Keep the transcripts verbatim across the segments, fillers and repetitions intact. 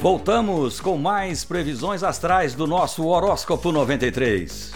Voltamos com mais previsões astrais do nosso Horóscopo noventa e três.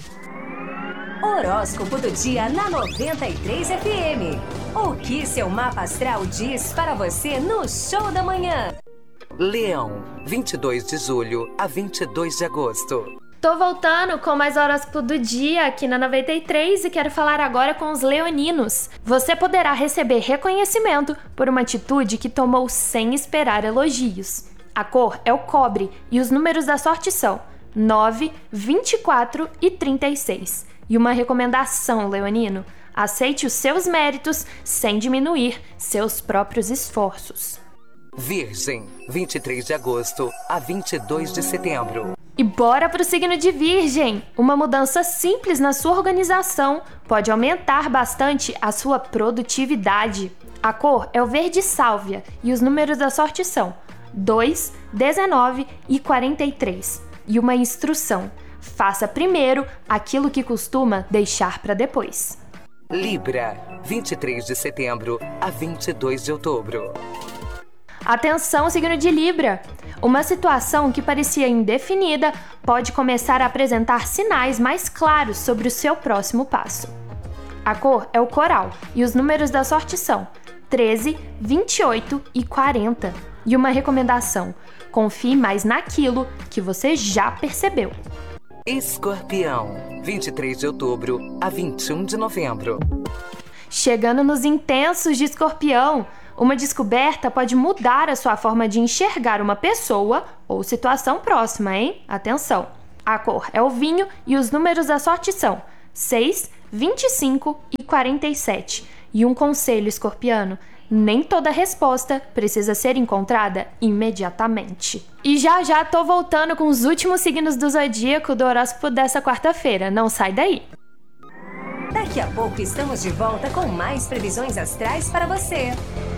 Horóscopo do dia na noventa e três F M. O que seu mapa astral diz para você no Show da Manhã? Leão, vinte e dois de julho a vinte e dois de agosto. Tô voltando com mais horóscopo do dia aqui na noventa e três e quero falar agora com os leoninos. Você poderá receber reconhecimento por uma atitude que tomou sem esperar elogios. A cor é o cobre e os números da sorte são nove, vinte e quatro e trinta e seis. E uma recomendação, leonino: aceite os seus méritos sem diminuir seus próprios esforços. Virgem, vinte e três de agosto a vinte e dois de setembro. E bora pro signo de Virgem! Uma mudança simples na sua organização pode aumentar bastante a sua produtividade. A cor é o verde sálvia e os números da sorte são dois, dezenove e quarenta e três. E uma instrução: faça primeiro aquilo que costuma deixar para depois. Libra, vinte e três de setembro a vinte e dois de outubro. Atenção, signo de Libra! Uma situação que parecia indefinida pode começar a apresentar sinais mais claros sobre o seu próximo passo. A cor é o coral e os números da sorte são treze, vinte e oito e quarenta. E uma recomendação: confie mais naquilo que você já percebeu. Escorpião, vinte e três de outubro a vinte e um de novembro. Chegando nos intensos de Escorpião, uma descoberta pode mudar a sua forma de enxergar uma pessoa ou situação próxima, hein? Atenção! A cor é o vinho e os números da sorte são seis, vinte e cinco e quarenta e sete. E um conselho, escorpiano: nem toda resposta precisa ser encontrada imediatamente. E já já tô voltando com os últimos signos do zodíaco do horóscopo dessa quarta-feira. Não sai daí! Daqui a pouco estamos de volta com mais previsões astrais para você.